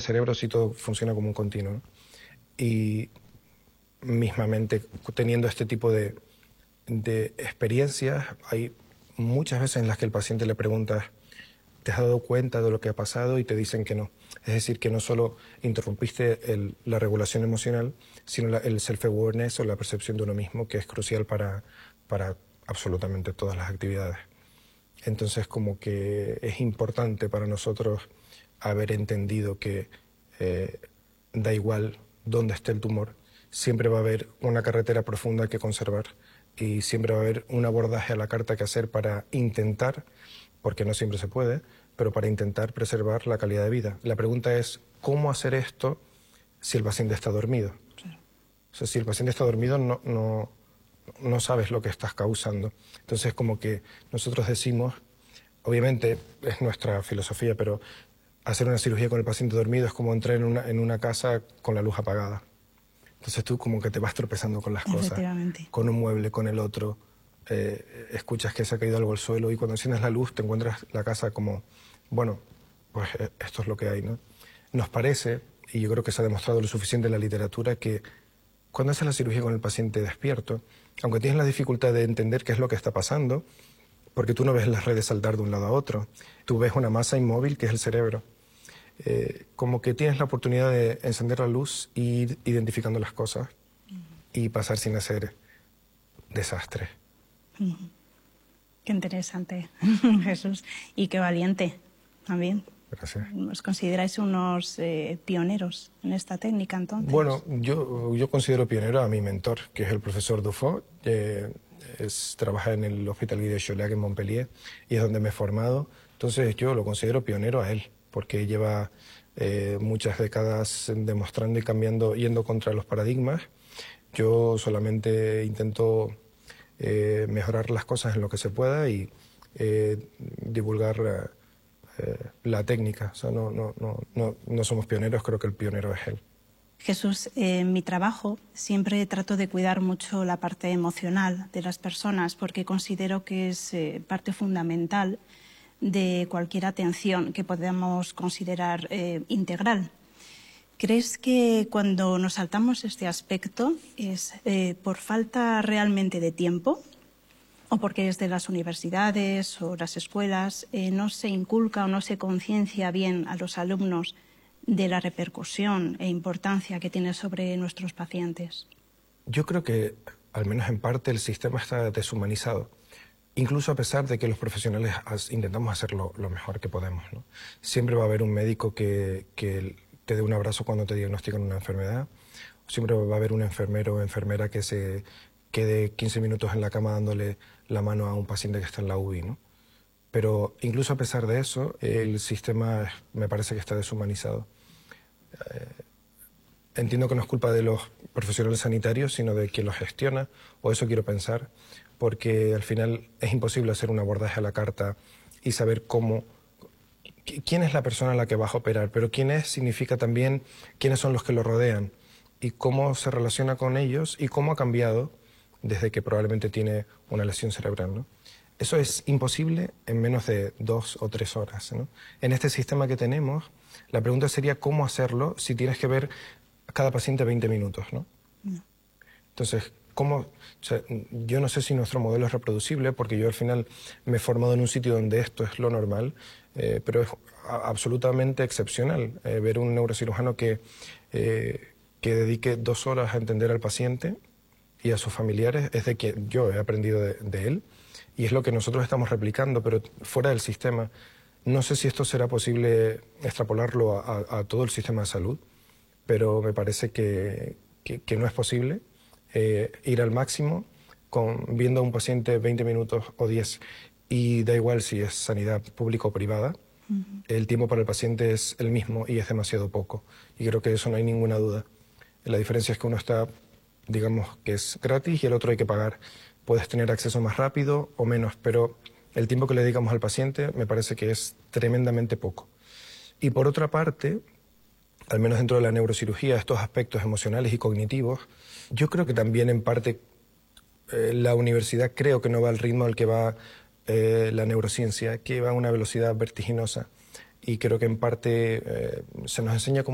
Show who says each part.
Speaker 1: cerebro sí todo funciona como un continuo, ¿no? Y mismamente teniendo este tipo de experiencias, hay muchas veces en las que el paciente le preguntas, ¿te has dado cuenta de lo que ha pasado? Y te dicen que no. Es decir, que no solo interrumpiste la regulación emocional, sino el self-awareness o la percepción de uno mismo, que es crucial para absolutamente todas las actividades. Entonces, como que es importante para nosotros haber entendido que da igual dónde esté el tumor, siempre va a haber una carretera profunda que conservar y siempre va a haber un abordaje a la carta que hacer para intentar, porque no siempre se puede, pero para intentar preservar la calidad de vida. La pregunta es, ¿cómo hacer esto si el paciente está dormido?
Speaker 2: Claro.
Speaker 1: O sea, si el paciente está dormido, no sabes lo que estás causando. Entonces, como que nosotros decimos, obviamente es nuestra filosofía, pero hacer una cirugía con el paciente dormido es como entrar en una casa con la luz apagada. Entonces tú como que te vas tropezando con las cosas, con un mueble, con el otro, escuchas que se ha caído algo al suelo y cuando enciendes la luz te encuentras la casa como, bueno, pues esto es lo que hay, ¿no? Nos parece, y yo creo que se ha demostrado lo suficiente en la literatura, que cuando haces la cirugía con el paciente despierto, aunque tienes la dificultad de entender qué es lo que está pasando, porque tú no ves las redes saltar de un lado a otro, tú ves una masa inmóvil que es el cerebro. Como que tienes la oportunidad de encender la luz e ir identificando las cosas y pasar sin hacer desastre.
Speaker 2: Qué interesante, Jesús, y qué valiente también.
Speaker 1: Gracias.
Speaker 2: ¿Os consideráis unos pioneros en esta técnica, entonces?
Speaker 1: Bueno, yo considero pionero a mi mentor, que es el profesor Dufault, trabaja en el Hospital Guy de Chauliac en Montpellier y es donde me he formado. Entonces yo lo considero pionero a él, porque lleva muchas décadas demostrando y cambiando, yendo contra los paradigmas. Yo solamente intento mejorar las cosas en lo que se pueda y divulgar la técnica. O sea, no somos pioneros, creo que el pionero es él.
Speaker 2: Jesús, en mi trabajo siempre trato de cuidar mucho la parte emocional de las personas porque considero que es parte fundamental de cualquier atención que podamos considerar integral. ¿Crees que cuando nos saltamos este aspecto es por falta realmente de tiempo o porque desde las universidades o las escuelas no se inculca o no se conciencia bien a los alumnos de la repercusión e importancia que tiene sobre nuestros pacientes?
Speaker 1: Yo creo que, al menos en parte, el sistema está deshumanizado. Incluso a pesar de que los profesionales intentamos hacerlo lo mejor que podemos, ¿no? Siempre va a haber un médico que te dé un abrazo cuando te diagnostican una enfermedad. Siempre va a haber un enfermero o enfermera que se quede 15 minutos en la cama dándole la mano a un paciente que está en la UBI, ¿no? Pero incluso a pesar de eso, el sistema me parece que está deshumanizado. Entiendo que no es culpa de los profesionales sanitarios, sino de quien los gestiona, o eso quiero pensar, porque al final es imposible hacer un abordaje a la carta y saber quién es la persona a la que vas a operar, pero quién es significa también quiénes son los que lo rodean y cómo se relaciona con ellos y cómo ha cambiado desde que probablemente tiene una lesión cerebral, ¿no? Eso es imposible en menos de 2 o 3 horas, ¿no? En este sistema que tenemos, la pregunta sería cómo hacerlo si tienes que ver a cada paciente 20 minutos, ¿no?
Speaker 2: No.
Speaker 1: Entonces, o sea, yo no sé si nuestro modelo es reproducible, porque yo al final me he formado en un sitio donde esto es lo normal, pero es absolutamente excepcional ver un neurocirujano que dedique 2 horas a entender al paciente y a sus familiares. Es de que yo he aprendido de él y es lo que nosotros estamos replicando, pero fuera del sistema. No sé si esto será posible extrapolarlo a todo el sistema de salud, pero me parece que no es posible ir al máximo viendo a un paciente 20 minutos o 10, y da igual si es sanidad pública o privada, el tiempo para el paciente es el mismo y es demasiado poco, y creo que de eso no hay ninguna duda. La diferencia es que uno está, digamos, que es gratis y el otro hay que pagar. Puedes tener acceso más rápido o menos, pero el tiempo que le dedicamos al paciente me parece que es tremendamente poco. Y por otra parte, al menos dentro de la neurocirugía, estos aspectos emocionales y cognitivos, yo creo que también en parte la universidad creo que no va al ritmo al que va la neurociencia, que va a una velocidad vertiginosa, y creo que en parte se nos enseña como